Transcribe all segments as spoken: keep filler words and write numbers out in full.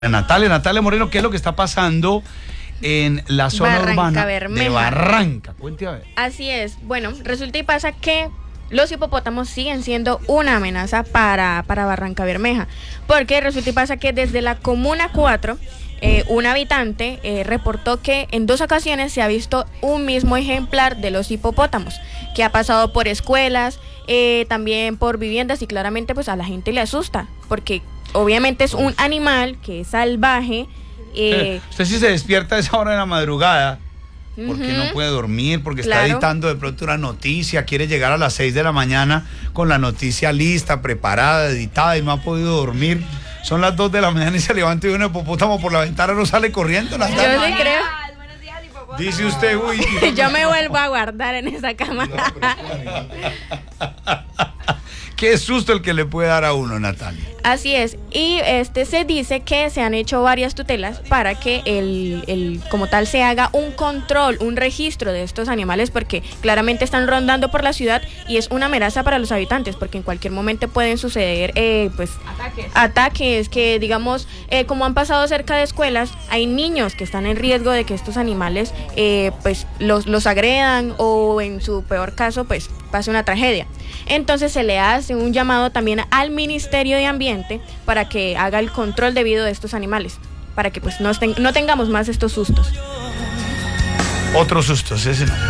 Natalia, Natalia Moreno, ¿qué es lo que está pasando en la zona Barranca urbana Bermeja. de Barranca? Cuente a ver. Así es. Bueno, resulta y pasa que los hipopótamos siguen siendo una amenaza para, para Barranca Bermeja, porque resulta y pasa que desde la Comuna cuatro, eh, un habitante eh, reportó que en dos ocasiones se ha visto un mismo ejemplar de los hipopótamos, que ha pasado por escuelas, eh, también por viviendas, y claramente pues a la gente le asusta, porque obviamente es un animal que es salvaje. Eh, Usted sí se despierta a esa hora de la madrugada porque uh-huh. no puede dormir, porque Claro. está editando de pronto una noticia, quiere llegar a las seis de la mañana con la noticia lista, preparada, editada y no ha podido dormir. Son las dos de la mañana y se levanta y ve un hipopótamo por la ventana, no sale corriendo. Yo sí creo. Dice usted, uy. Yo me vuelvo a guardar en esa cama. Qué susto el que le puede dar a uno, Natalia. Así es, y este se dice que se han hecho varias tutelas para que el, el como tal se haga un control, un registro de estos animales, porque claramente están rondando por la ciudad y es una amenaza para los habitantes, porque en cualquier momento pueden suceder eh, pues ataques, ataques que digamos, eh, como han pasado cerca de escuelas, hay niños que están en riesgo de que estos animales eh, pues los, los agredan o en su peor caso pues pase una tragedia. Entonces se le hace un llamado también al Ministerio de Ambiente para que haga el control debido de estos animales, para que pues no, estén, no tengamos más estos sustos. Otros sustos, ese no.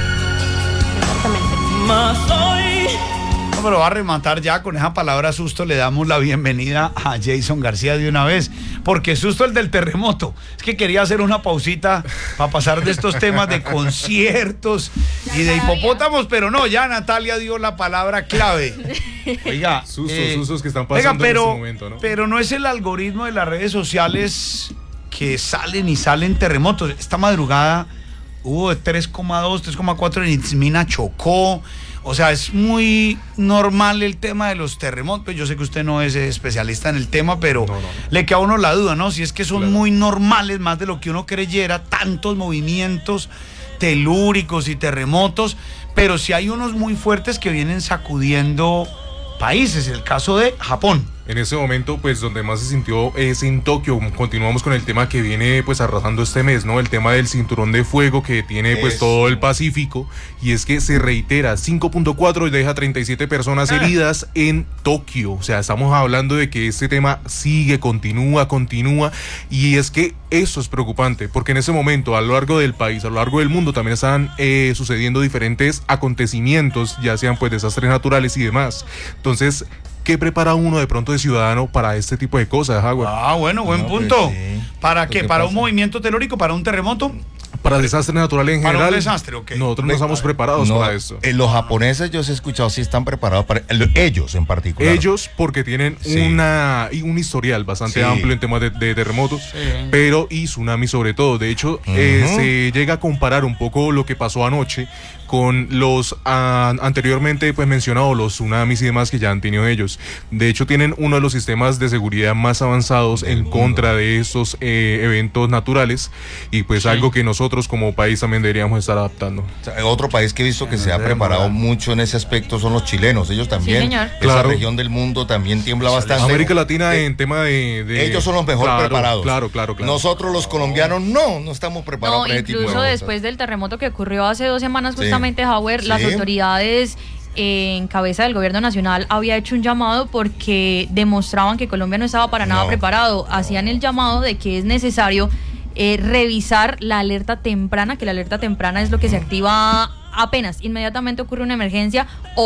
Exactamente. No, pero va a rematar ya con esa palabra susto. Le damos la bienvenida a Jason García de una vez, porque susto el del terremoto. Es que quería hacer una pausita para pasar de estos temas de conciertos y de hipopótamos, pero no, ya Natalia dio la palabra clave. Oiga, sustos, eh, sustos que están pasando oiga, pero, en este momento, ¿no? Pero no es el algoritmo de las redes sociales que salen y salen terremotos. Esta madrugada hubo de tres coma dos, tres coma cuatro en Itzmina, Chocó. O sea, es muy normal el tema de los terremotos. Yo sé que usted no es especialista en el tema, pero no, no. le queda a uno la duda, ¿no? Si es que son Claro. muy normales, más de lo que uno creyera, tantos movimientos telúricos y terremotos, pero sí hay unos muy fuertes que vienen sacudiendo países. El caso de Japón. En ese momento, pues, donde más se sintió es en Tokio. Continuamos con el tema que viene, pues, arrasando este mes, ¿no? El tema del cinturón de fuego que tiene, pues, Eso. todo el Pacífico. Y es que se reitera, cinco punto cuatro y deja treinta y siete personas Ah. heridas en Tokio. O sea, estamos hablando de que este tema sigue, continúa, continúa. Y es que eso es preocupante, porque en ese momento, a lo largo del país, a lo largo del mundo, también están eh, sucediendo diferentes acontecimientos, ya sean, pues, desastres naturales y demás. Entonces, ¿qué prepara uno de pronto de ciudadano para este tipo de cosas, Howard? Ah, bueno, buen No, pues punto. sí. ¿Para Lo qué? que ¿Para pasa- un movimiento telúrico? ¿Para un terremoto? Para desastres naturales en Para un general. desastre, ok. Nosotros no Ve- estamos preparados No, para esto. eh, los japoneses, yo sí he escuchado, sí están preparados para el- ellos en particular. Ellos porque tienen Sí. una y un historial bastante Sí. amplio en temas de, de terremotos, Sí. pero y tsunamis sobre todo. De hecho, eh, se llega a comparar un poco lo que pasó anoche con los ah, anteriormente pues mencionados, los tsunamis y demás que ya han tenido ellos. De hecho, tienen uno de los sistemas de seguridad más avanzados en contra de estos eh, eventos naturales, y pues Sí. algo que nosotros como país también deberíamos estar adaptando. O sea, otro país que he visto que Sí, se ha no preparado demora. mucho en ese aspecto son los chilenos. Ellos también, señor. esa Claro. región del mundo también tiembla bastante. América Latina Eh, en tema de, de- Ellos son los mejor Claro, preparados. Claro, claro, claro. Nosotros los colombianos no, no estamos preparados No, para ese tipo de incluso cosas. después del terremoto que ocurrió hace dos semanas, Sí. justamente, Howard, Sí. las autoridades eh, en cabeza del gobierno nacional había hecho un llamado porque demostraban que Colombia no estaba para nada No. preparado. Hacían el llamado de que es necesario eh, revisar la alerta temprana, que la alerta temprana es lo que se activa apenas inmediatamente ocurre una emergencia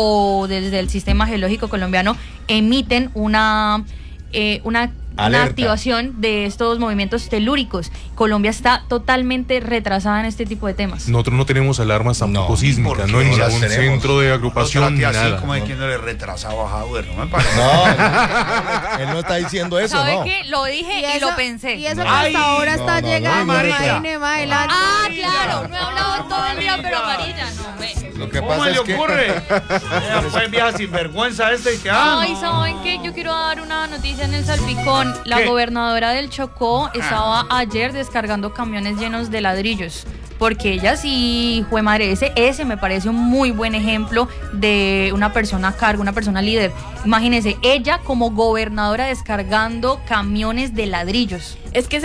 o desde el sistema geológico colombiano emiten una eh, una una Alerta. activación de estos movimientos telúricos. Colombia está totalmente retrasada en este tipo de temas. Nosotros no tenemos alarmas tampoco No, sísmicas, ¿por no en qué? ningún Las tenemos. centro de No agrupación ni trate así nada. como diciéndole retrasado a Howard, no me parece. No, él no está diciendo eso, ¿Sabes ¿no? qué? Lo dije y, lo pensé. Y eso No. que hasta Ay, ahora no, está no, no, llegando, marica. imagine más adelante. Ah, claro, no he hablado todo el día, pero amarilla, no, ve. Lo que ¿Cómo pasa le es que ocurre? Ella fue vieja sinvergüenza esta y que ah, Ay, no. ¿saben qué? Yo quiero dar una noticia en el salpicón. La ¿Qué? gobernadora del Chocó estaba ayer descargando camiones llenos de ladrillos. Porque ella sí, jue madre, ese, ese me parece un muy buen ejemplo de una persona a cargo, una persona líder. Imagínense, ella como gobernadora descargando camiones de ladrillos. Es que